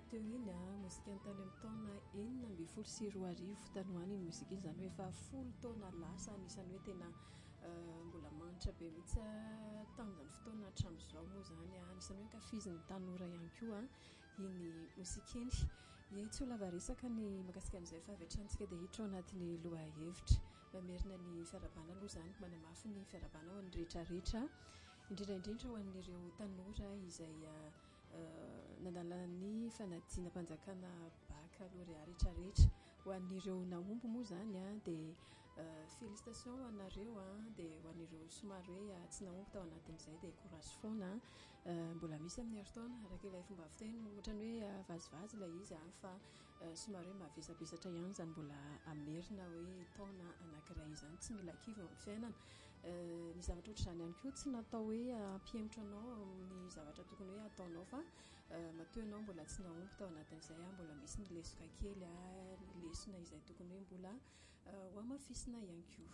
teo iny mozika ny tany amin'ny taona 1994 tanoany iny mozika iny zany hoe fa 10 taona lasa anisan'ny hoe tena mbola manitra be mihitsy tamin'izany fotoana hatramin'izao moa zany anisan'ny hoe ankafizin'ny tanora ihany koa iny mozika iny. Ie tsy ho lava resaka ny mahakasika an'izay fa avy hatranintsika dia hiditra ao anatin'ny loha hevitra mamerina ny fiarabana aloha zany manamafy ny fiarabana ho an'ny rehetrarehetra indrindraindrindra ho an'ireo tanora izay nandalana ny fanadina-mpanjakana baccalauréat rehetrarehetra ho an'ireo nahomby moa zany dia félicitations ho anareo dia ho an'ireo somary hoe tsy nahomby tao anatin'izay dia courage foana mbola misy amin'ny heritaona araka ilay fomba fiteny ohatrany hoe vazivazy ilay izy fa somary hoe mavesabesatra ihany zany mbola amerina hoe taona anankiray izany tsy mila kivy amin'ny fiainana ny zavatra ohatr'izany ihany koa tsy natao hoe ampihemotra anao amin'ny zavatra tokony hoe ataonao fa matoa ianao mbola tsy nahomby tao anatin'izay mbola misy ny lesoka kely ny lesona izay tokony hoe mbola ho amafisina ihany koa.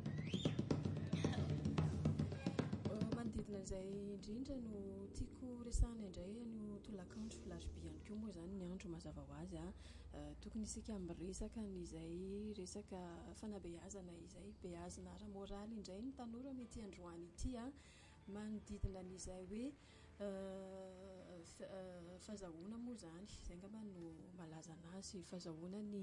Manodidina izay indrindra no tiako resahana indray no tolakandro flash be ihany koa moa zany ny andro mazava ho azy tokony isika miresaka n'izay resaka fanabeazana izay beazina ara-moraly indray ny tanora mety androany ity manodidina n'izay hoe fahazahoana moa zany izay angamba no malaza anazy fahazahoana ny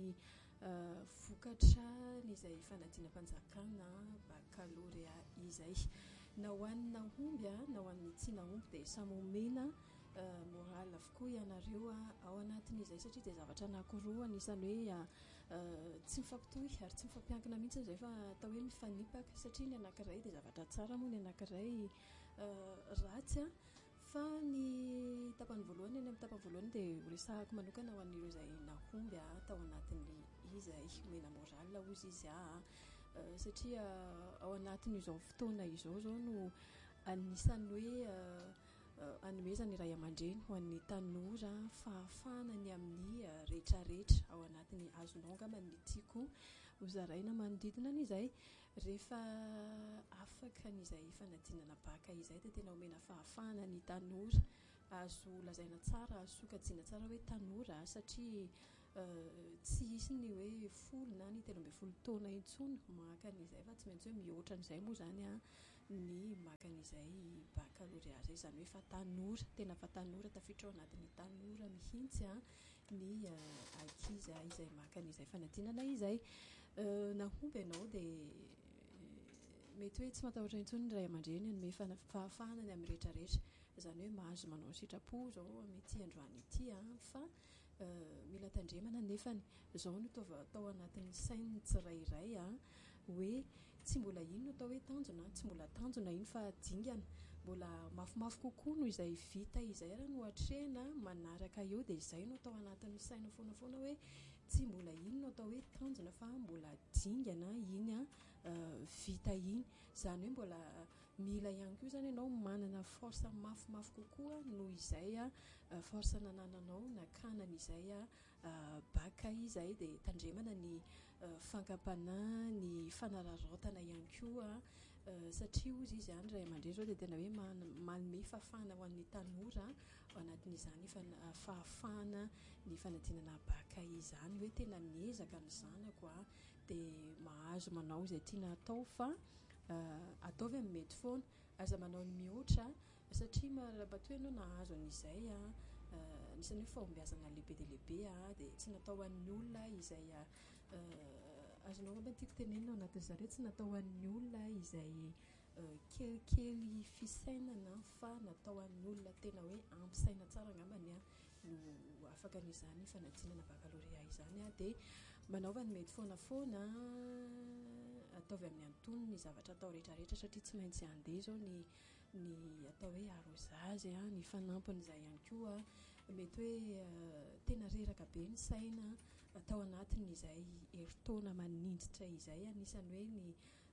vokatra n'izay fanadina-mpanjakana baccalauréat izay na ho an'ny nahomby na ho an'ny tsy nahomby dia samy omena moraly avokoa ianareo ao anatin'izay satria dia zavatra anankiroa anisany hoe tsy mifampitohy ary tsy mifampiankina mihitsy izay fa atao hoe mifanipaka satria ny anankiray dia zavatra tsara moa ny anankiray ratsy fa ny tapany voalohany any amin'ny tapany voalohany dia resahako manokana ho an'ireo izay nahomby tao anatin'ny izay omena moraly ozy izy satria ao anatin'izao fotoana izao zao no anisan'ny hoe anomezany iray aman-dreny ho an'ny tanora fahafahana ny amin'ny rehetrarehetra ao anatin'ny azonao angamba ny tiako hozaraina manodidina n'izay rehefa afaka n'izay fanadinana baka izay dia tena omena fahafahana ny tanora azo lazaina tsara azo sokajiana tsara hoe tanora satria tsy isy ny hoe 10 na ny 13 taona intsony maka an'izay fa tsy maintsy hoe mihoatra an'izay moa zany ny maka an'izay baccalauréat zay zany hoe fa tanora tena fa tanora tafiditra ao anatin'ny tanora mihitsy ny ankizy izay maka an'izay fanadinana izay nahomby ianao dia mety hoe tsy matahotra intsony ny ray aman-dreny anome fahafahana ny amin'ny rehetrarehetra izany hoe mahazo manao sitrapo zao mety androany ity fa mila tandremana nefany izao no tao anatin'ny sainy tsirairay hoe tsy mbola ino no atao hoe tanjona tsy mbola tanjona iny fa dingana mbola mafimafy kokoa no izay vita izay raha no hatrehana manaraka eo dia izay no atao anatin'ny saina foanafoana hoe tsy mbola ino no atao hoe tanjona fa mbola dingana iny vita iny zany hoe mbola mila ihany koa zany ianao manana force mafimafy kokoa noho izay force nanananao nakanana izay baka izay dia tandremana ny fankapana ny fanararaotana ihany koa satria ozy izy any ray aman-dreny zao dia tena hoe manome fahafahana ho an'ny tanora ao anatin'izany fahafahana ny fanadinana baka izany hoe tena niezaka ny zanako dia mahazo manao izay tiana atao fa ataovy amin'ny mety foana aza manao ny mihoatra satria maraha-batoa ianao nahazo an'izay anisan'ny hoe fahombiazana lehibe dia lehibe dia tsy natao an'ny olona izay azonao ngamba tiako tenenina ao anatin'ny zareo tsy natao an'ny olona izay kelikely fisainana fa natao an'ny olona tena hoe ampisaina tsara angambany no afaka n'izany fanadinana baccalauréat izany dia manaova ny mety foanafoana ataovy amin'ny antony ny zavatra atao rehetrarehetra satria tsy maintsy andeha zao ny atao hoe arrosazy ny fanampin'izay ihany koa mety hoe tena reraka be ny saina atao anatin'izay heritaona manindritra izay anisany hoe ny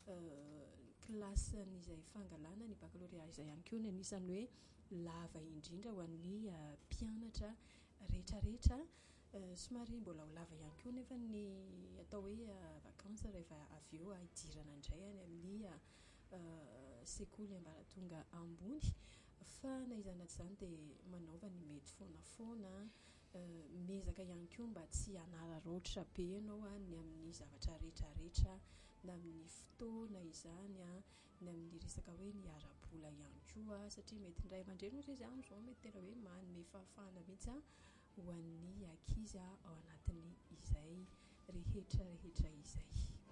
klasin'izay fangalana ny baccalauréat izay ihany koa ny anisany hoe lava indrindra ho an'ny mpianatra rehetrarehetra somary mbola ho lava ihany koa nefa ny atao hoe vakansa rehefa avy eo hidirana indray any amin'ny sekoly ambaratonga ambony fa na izany izany dia manaova ny mety foanafoana miezaka ihany koa mba tsy hanararoatra be ianao a ny amin'ny zavatra rehetrarehetra na amin'ny fotoana izany a ny amin'ny resaka hoe ny ara-bola ihany koa satria mety indray aman-dreny ohatra izy amin'izao mety tena hoe manome fahafahana mihitsy a ho an'ny ankizy ao anatiny izay rehetra izay.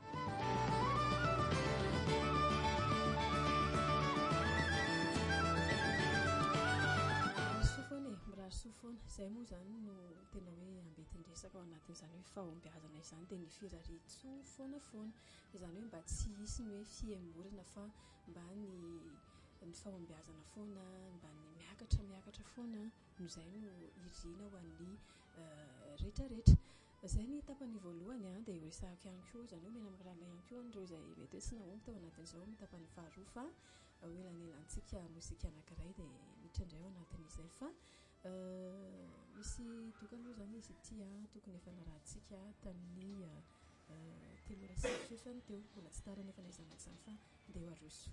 Mirary sofoana izay moa izany no tena hoe ambetindresaka ao anatin'izany hoe fahombiazana izany dia ny firaritso foana izany hoe mba tsy hisy ny hoe fiemorana fa mba ny fahombiazana foana mba ny miakatra foana no izay no irina ho an'ny rehetrarehetra. Izay ny tapany voalohany a dia resahako ihany koa izany hoe mena mirala ihany koa nireo izay mety hoe tsy nahompy tao anatin'izao ny tapany faharoa fa elanelantsika mozika anankiray dia mitandray ao anatin'izay fa misy doka aloha izany izy ity a tokony efa narahantsika tamin'ny telo ora sy fefany teo mbola tsy tara nefa naizana izany fa ndeha ho aroso.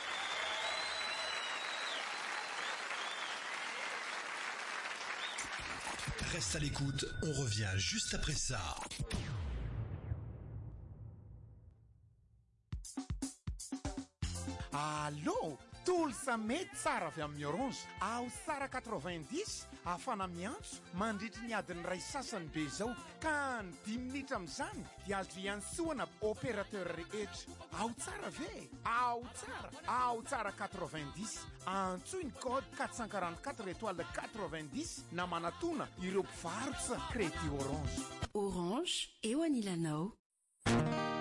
Reste à l'écoute, on revient juste après ça. Allô, tolo sa mety tsara avy amin'ny Orange. Ao sara 90 afana miantso mandritry ny adiny ray sasany be zao ka ny 10 minitra amin'izany dia azo iantsoana opérateur rehetra. Ao tsara ve? Ao tsara 90. Antsoy ny code 444 étoile 90 na manatona ireo mpivarotra crédit Orange. Orange eo anilanao.